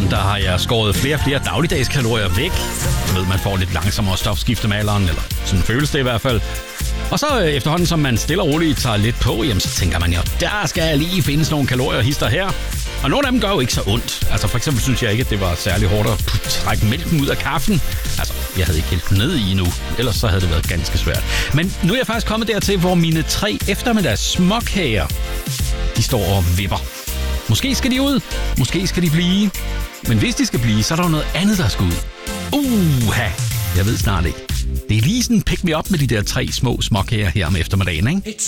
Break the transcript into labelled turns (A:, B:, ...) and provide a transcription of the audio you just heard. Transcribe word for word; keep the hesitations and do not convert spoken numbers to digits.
A: alderen, der har jeg skåret flere og flere dagligdags kalorier væk. Jeg ved, man får lidt langsommere stofskifte med alderen, eller sådan føles det i hvert fald. Og så efterhånden, som man stille og roligt tager lidt på, jamen, så tænker man jo, der skal lige findes nogle kalorier hister her. Og nogle af dem gør jo ikke så ondt. Altså for eksempel synes jeg ikke, at det var særlig hårdt at trække mælken ud af kaffen. Altså, jeg havde ikke helt ned i nu, ellers så havde det været ganske svært. Men nu er jeg faktisk kommet dertil, hvor mine tre eftermiddags småkager, de står og vipper. Måske skal de ud, måske skal de blive. Men hvis de skal blive, så er der jo noget andet, der skal ud. Uha, jeg ved snart ikke. Det er lige sådan pick me up med de der tre små småkager her om eftermiddagen, ikke?